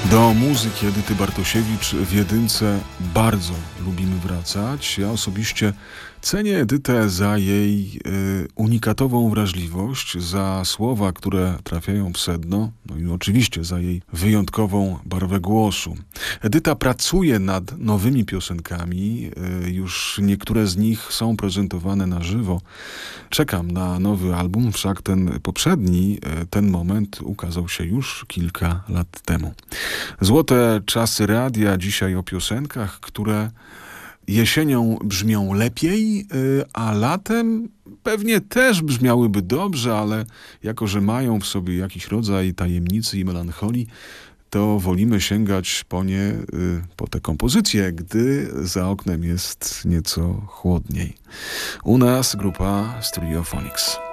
Do muzyki Edyty Bartosiewicz w Jedynce bardzo lubimy wracać. Ja osobiście cenię Edytę za jej unikatową wrażliwość, za słowa, które trafiają w sedno, no i oczywiście za jej wyjątkową barwę głosu. Edyta pracuje nad nowymi piosenkami, już niektóre z nich są prezentowane na żywo. Czekam na nowy album, wszak ten poprzedni, ten moment ukazał się już kilka lat temu. Złote czasy radia, dzisiaj o piosenkach, które jesienią brzmią lepiej, a latem pewnie też brzmiałyby dobrze, ale jako że mają w sobie jakiś rodzaj tajemnicy i melancholii, to wolimy sięgać po te kompozycje, gdy za oknem jest nieco chłodniej. U nas grupa Stereophonics.